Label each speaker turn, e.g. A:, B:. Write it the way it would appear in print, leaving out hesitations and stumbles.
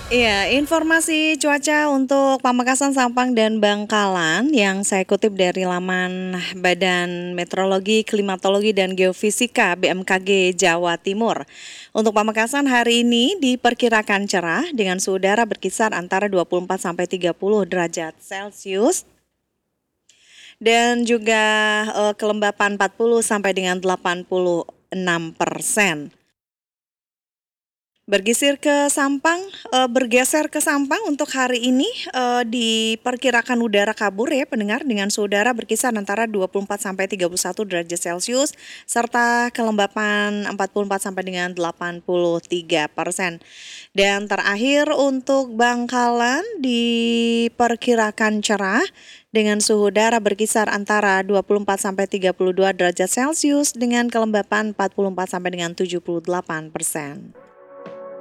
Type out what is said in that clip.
A: Iya, informasi cuaca untuk Pamekasan, Sampang, dan Bangkalan yang saya kutip dari laman Badan Meteorologi, Klimatologi, dan Geofisika BMKG Jawa Timur. Untuk Pamekasan hari ini diperkirakan cerah dengan suhu udara berkisar antara 24 sampai 30 derajat Celcius dan juga kelembapan 40 sampai dengan 86%. Bergeser ke Sampang untuk hari ini diperkirakan udara kabur ya pendengar dengan suhu udara berkisar antara 24 sampai 31 derajat Celcius serta kelembapan 44 sampai dengan 83%. Dan terakhir untuk Bangkalan diperkirakan cerah dengan suhu udara berkisar antara 24 sampai 32 derajat Celcius dengan kelembapan 44 sampai dengan 78%.